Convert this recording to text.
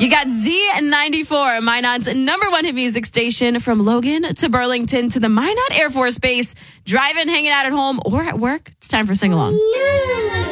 You got Z94, Minot's number one hit music station, from Logan to Burlington to the Minot Air Force Base. Driving, hanging out at home, or at work. It's time for Sing Along.